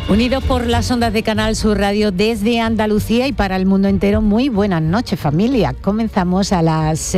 Unidos por las ondas de Canal Sur Radio desde Andalucía y para el mundo entero, muy buenas noches, familia. Comenzamos a las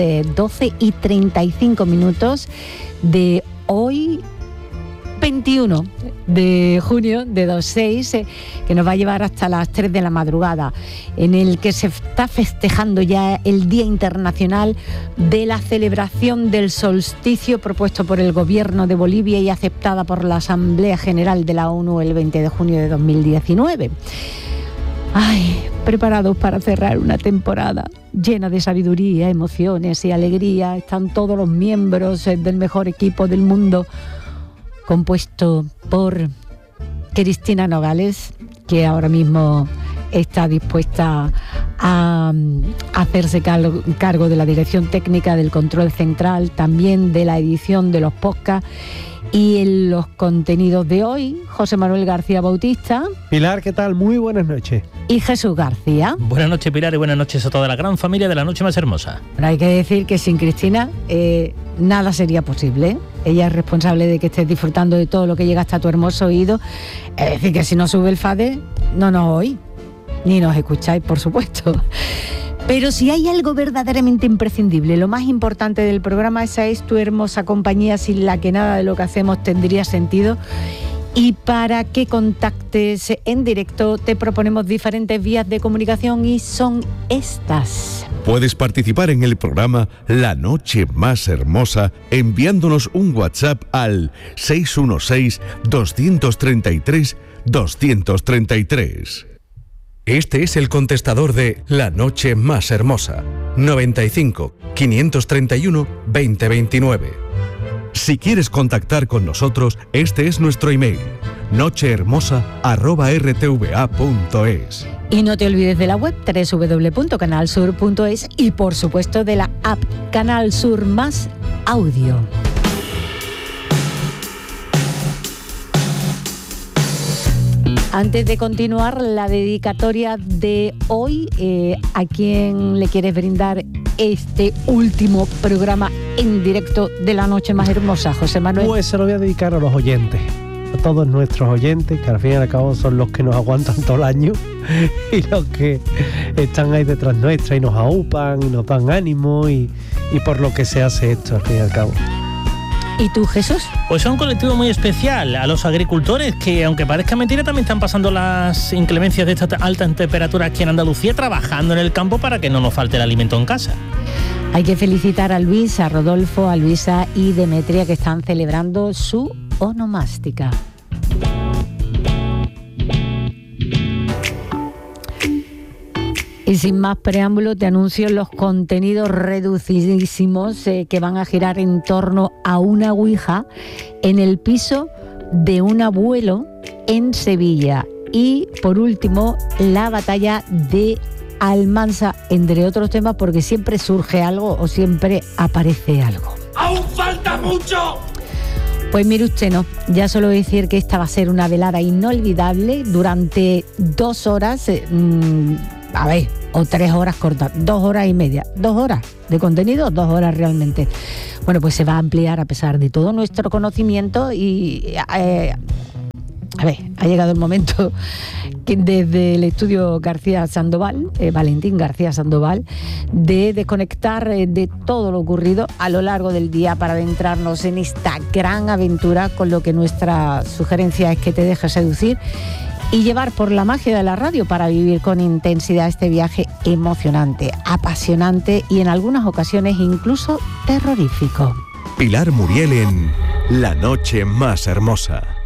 12:35 de hoy, 21 de junio de 2026, que nos va a llevar hasta las 3 de la madrugada, en el que se está festejando ya el Día Internacional de la celebración del solsticio propuesto por el Gobierno de Bolivia y aceptada por la Asamblea General de la ONU el 20 de junio de 2019. Ay, preparados para cerrar una temporada llena de sabiduría, emociones y alegría. Están todos los miembros del mejor equipo del mundo, compuesto por Cristina Nogales, que ahora mismo está dispuesta a hacerse cargo de la dirección técnica, del control central, también de la edición de los podcasts y en los contenidos de hoy, José Manuel García Bautista. Pilar, ¿qué tal? Muy buenas noches. Y Jesús García. Buenas noches, Pilar, y buenas noches a toda la gran familia de La Noche Más Hermosa. Pero hay que decir que sin Cristina nada sería posible. Ella es responsable de que estés disfrutando de todo lo que llega hasta tu hermoso oído. Es decir, que si no sube el FADE, no nos oís, ni nos escucháis, por supuesto. Pero si hay algo verdaderamente imprescindible, lo más importante del programa, esa es tu hermosa compañía, sin la que nada de lo que hacemos tendría sentido. Y para que contactes en directo te proponemos diferentes vías de comunicación y son estas. Puedes participar en el programa La Noche Más Hermosa enviándonos un WhatsApp al 616-233-233. Este es el contestador de La Noche Más Hermosa, 95 531 2029. Si quieres contactar con nosotros, este es nuestro email, nochehermosa@rtva.es. Y no te olvides de la web www.canalsur.es y por supuesto de la app Canal Sur Más Audio. Antes de continuar la dedicatoria de hoy, ¿a quién le quieres brindar este último programa en directo de La Noche Más Hermosa, José Manuel? Pues se lo voy a dedicar a los oyentes, a todos nuestros oyentes, que al fin y al cabo son los que nos aguantan todo el año y los que están ahí detrás nuestra y nos aupan y nos dan ánimo y por lo que se hace esto al fin y al cabo. ¿Y tú, Jesús? Pues es un colectivo muy especial, a los agricultores que, aunque parezca mentira, también están pasando las inclemencias de esta alta temperatura aquí en Andalucía, trabajando en el campo para que no nos falte el alimento en casa. Hay que felicitar a Luis, a Rodolfo, a Luisa y Demetria, que están celebrando su onomástica. Y sin más preámbulo, te anuncio los contenidos reducidísimos que van a girar en torno a una ouija en el piso de un abuelo en Sevilla. Y, por último, la batalla de Almansa, entre otros temas, porque siempre surge algo o siempre aparece algo. ¡Aún falta mucho! Pues mire usted, no, ya solo decir que esta va a ser una velada inolvidable durante 2 horas, o 3 horas cortas, 2 horas y media, 2 horas de contenido, 2 horas realmente. Bueno, pues se va a ampliar a pesar de todo nuestro conocimiento y ha llegado el momento que desde el estudio García Sandoval, Valentín García Sandoval, de desconectar de todo lo ocurrido a lo largo del día para adentrarnos en esta gran aventura, con lo que nuestra sugerencia es que te dejes seducir y llevar por la magia de la radio para vivir con intensidad este viaje emocionante, apasionante y en algunas ocasiones incluso terrorífico. Pilar Muriel en La Noche Más Hermosa.